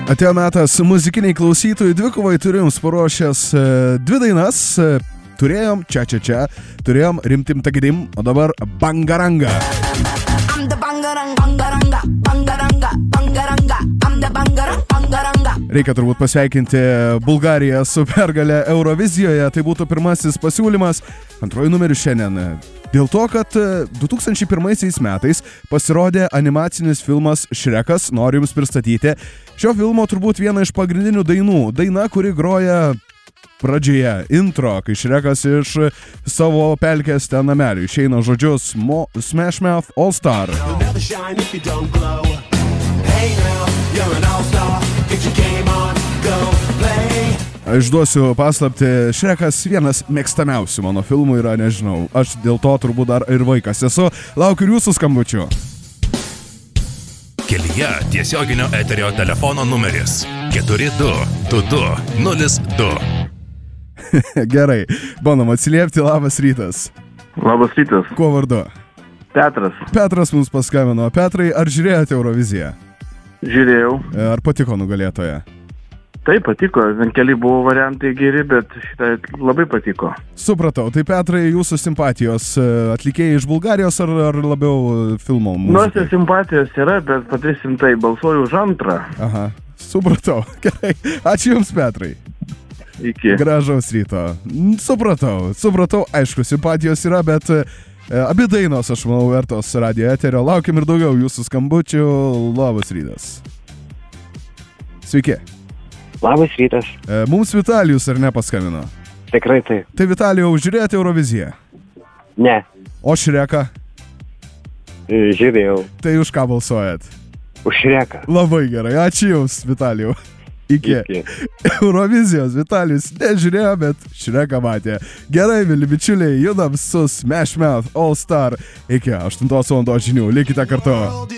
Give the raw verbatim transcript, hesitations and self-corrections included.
Atėjo metas muzikiniai klausytojai, dvikovai turim paruošęs e, dvi dainas, e, turėjom čia čia čia, turėjom rimtim tagidim, o dabar bangaranga. Reikia turbūt pasveikinti Bulgariją su pergale Eurovizijoje, tai būtų pirmasis pasiūlymas, antroji numeris šiandien. Dėl to, kad du tūkstančiai pirmaisiais metais pasirodė animacinis filmas Šrekas, noriu jums pristatyti. Šio filmo turbūt viena iš pagrindinių dainų, daina, kuri groja pradžioje, intro, kai Šrekas iš savo pelkės ten namelį išeina žodžius Mo- Smash Mouth All Star. Aš duosiu paslapti, Šrekas vienas mėgstamiausių mano filmų yra, nežinau, aš dėl to turbūt dar ir vaikas esu. Laukiu ir jūsų skambučių. Kelyje tiesioginio eterio telefono numeris keturi du du du nulis du. Gerai, bandom atsiliepti, labas rytas. Labas rytas. Kuo vardu? Petras. Petras mums paskambino. Petrai, ar žiūrėjote Euroviziją? Žiūrėjau. Ar patiko nugalėtoja? Taip, patiko. Vien keli buvo variantai geri, bet šitą labai patiko. Supratau. Tai Petrai, jūsų simpatijos atlikėjai iš Bulgarijos ar, ar labiau filmo muzikai? Nors ir simpatijos yra, bet patirsim tai, balsuoju už antrą. Aha, supratau. Gerai. Ačiū Jums, Petrai. Iki. Gražaus ryto. Supratau, supratau. Aišku, simpatijos yra, bet e, abi dainos, aš manau, vertos radio eterio. Laukiam ir daugiau jūsų skambučių. Labas rytas. Sveiki. Labas rytas. E, mums Vitalijus ar ne paskambino? Tikrai taip. Tai Vitalijau, žiūrėjote Euroviziją? Ne. O Šreką? Žiūrėjau. Tai už ką balsuojat? Už Šreką. Labai gerai. Ačiū Jums, Vitalijau. Iki. Iki. Eurovizijos Vitalijus nežiūrėjo, bet Šreką matė. Gerai, mili bičiuliai, judam su Smash Mouth All Star. Iki aštuntos valandos žinių. Likite kartu.